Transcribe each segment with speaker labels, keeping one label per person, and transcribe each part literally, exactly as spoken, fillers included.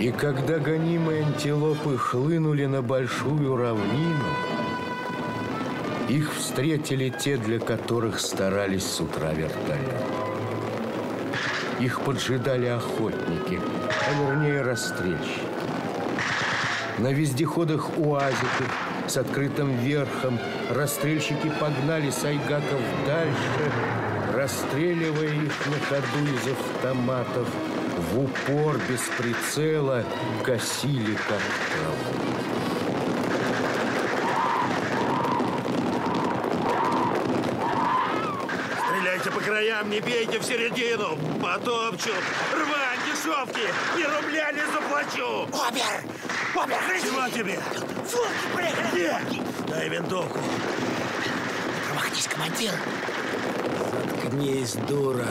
Speaker 1: И когда гонимые антилопы хлынули на большую равнину, их встретили те, для которых старались с утра вертолет. Их поджидали охотники, а вернее расстрельщики. На вездеходах-уазиках с открытым верхом расстрельщики погнали сайгаков дальше, расстреливая их на ходу из автоматов, в упор, без прицела, косили как траву.
Speaker 2: Стреляйте по краям, не бейте в середину! Потопчут! Рвань, дешевки! Ни рубля не заплачу!
Speaker 3: Обер! Обер, грызи!
Speaker 2: Чего тебе?
Speaker 3: Фурки, приехали!
Speaker 2: Дай винтовку!
Speaker 3: Промахнись, командир!
Speaker 2: Заткнись, дура!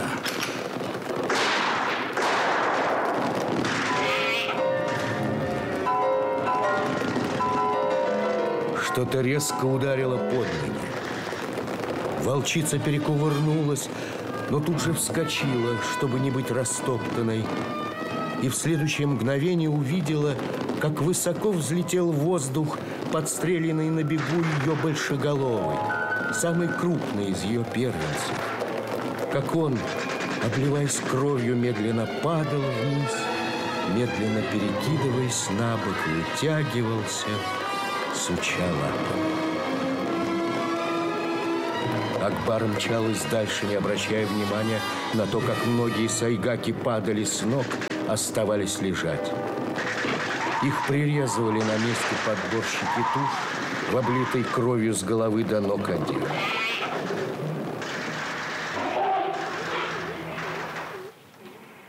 Speaker 1: Что-то резко ударило под ноги. Волчица перекувырнулась, но тут же вскочила, чтобы не быть растоптанной. И в следующее мгновение увидела, как высоко взлетел в воздух подстреленный на бегу ее большеголовый, самый крупный из ее первенцев. Как он, обливаясь кровью, медленно падал вниз, медленно перекидываясь на бок, вытягивался, суча лапами. Акбар мчалась дальше, не обращая внимания на то, как многие сайгаки падали с ног, оставались лежать. Их прирезывали на месте подборщики туш, в облитой кровью с головы до ног одежды.